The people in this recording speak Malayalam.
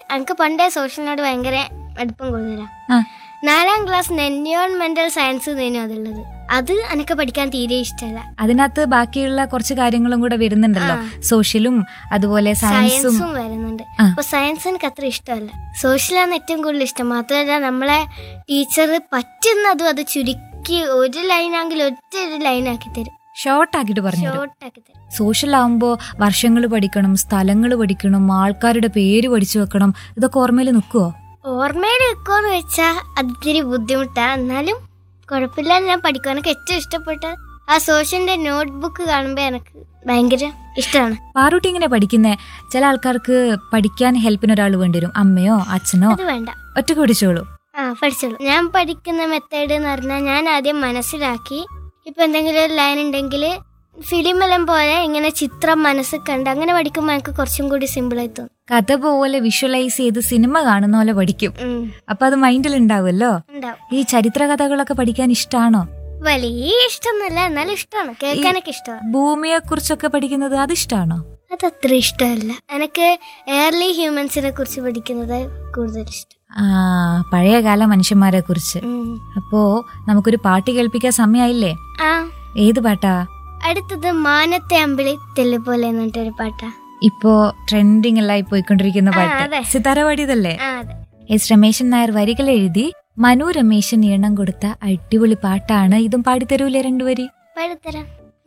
എനിക്ക് പണ്ടേ സോഷ്യലിനോട് ഭയങ്കര അടുപ്പം കൂടുതലാണ്. 4ാം ക്ലാസ് എൻവയോൺമെന്റൽ സയൻസ് തന്നെയാണ് അതുള്ളത്. അത് എനിക്ക് പഠിക്കാൻ തീരെ ഇഷ്ടമല്ല. അതിനകത്ത് ബാക്കിയുള്ള കുറച്ച് കാര്യങ്ങളും കൂടെ വരുന്നുണ്ടല്ലോ, സോഷ്യലും അതുപോലെ സയൻസും വരുന്നുണ്ട്. അപ്പൊ സയൻസ് എനിക്ക് അത്ര ഇഷ്ടമല്ല, സോഷ്യലാണ് ഏറ്റവും കൂടുതൽ ഇഷ്ടം. മാത്രമല്ല നമ്മളെ ടീച്ചർ പറ്റുന്നതും അത് ചുരുക്കി ഒരു ലൈനാണെങ്കിൽ ഒറ്റ ഒരു ലൈനാക്കി തരും, ഷോർട്ട് ആക്കിട്ട് പറഞ്ഞു. ഷോർട്ടാക്കി തരും. സോഷ്യൽ ആവുമ്പോ വർഷങ്ങൾ പഠിക്കണം, സ്ഥലങ്ങൾ പഠിക്കണം, ആൾക്കാരുടെ പേര് പഠിച്ചു വെക്കണം. ഇതൊക്കെ ഓർമ്മയിൽ നിൽക്കുവോ? ഓർമ്മയിൽ നിൽക്കുമെന്ന് വെച്ചാൽ അത് ഇത്തിരി ബുദ്ധിമുട്ടാണ്. എന്നാലും കുഴപ്പമില്ല, ഞാൻ പഠിക്കും. എനിക്ക് ഏറ്റവും ഇഷ്ടപ്പെട്ട ആ സോഷ്യലിന്റെ നോട്ട്ബുക്ക് കാണുമ്പോ എനിക്ക് ഭയങ്കര ഇഷ്ടമാണ്. പാറൂട്ടി ഇങ്ങനെ പഠിക്കുന്നേ? ചില ആൾക്കാർക്ക് പഠിക്കാൻ ഹെൽപ്പിന് ഒരാൾ വേണ്ടി വരും, അമ്മയോ അച്ഛനോ. അത് വേണ്ട, ഒറ്റക്ക് പഠിച്ചോളൂ. പഠിച്ചോളൂ. ഞാൻ പഠിക്കുന്ന മെത്തേഡ് എന്ന് പറഞ്ഞാൽ ഞാൻ ആദ്യം മനസ്സിലാക്കി, ഇപ്പൊ എന്തെങ്കിലും ഒരു ലൈൻ ഉണ്ടെങ്കിൽ ഫിലിമെല്ലാം പോലെ ഇങ്ങനെ ചിത്രം മനസ്സിൽ കണ്ട് അങ്ങനെ പഠിക്കുമ്പോൾ എനിക്ക് കുറച്ചും കൂടി സിമ്പിളായി തോന്നും. കഥ പോലെ വിഷ്വലൈസ് ചെയ്ത് സിനിമ കാണുന്ന പോലെ പഠിക്കും. അപ്പൊ അത് മൈൻഡിൽ ഉണ്ടാവുമല്ലോ. ഈ ചരിത്ര കഥകളൊക്കെ പഠിക്കാൻ ഇഷ്ടാണോ? വലിയ ഇഷ്ടമൊന്നുമില്ല, എന്നാലും ഇഷ്ടമാണ്, കേൾക്കാനൊക്കെ ഇഷ്ടമാണ്. ഭൂമിയെ കുറിച്ചൊക്കെ പഠിക്കുന്നത് അത് ഇഷ്ടമാണോ? അതത്ര ഇഷ്ടമല്ല. എനിക്ക് ഏർലി ഹ്യൂമൻസിനെ കുറിച്ച് പഠിക്കുന്നത് കൂടുതൽ ഇഷ്ടം. പഴയകാല മനുഷ്യന്മാരെ കുറിച്ച്. അപ്പോ നമുക്കൊരു പാട്ട് കേൾപ്പിക്കാൻ സമയായില്ലേ? ഏത് പാട്ടാ? അടുത്തത് മാനത്തെ അമ്പിളി തെല്ല് പോലെ എന്നിട്ടൊരു പാട്ടാ. ഇപ്പോ ട്രെൻഡിങ് എല്ലാം പോയിക്കൊണ്ടിരിക്കുന്ന പാട്ട്. സിതാര പാടിയതല്ലേ? എസ് രമേശൻ നായർ വരികൾ എഴുതി മനു രമേശൻ ഈണം കൊടുത്ത അടിപൊളി പാട്ടാണ്. ഇതും പാടിത്തരൂലേ രണ്ടുവരി? പാടിത്തരാം.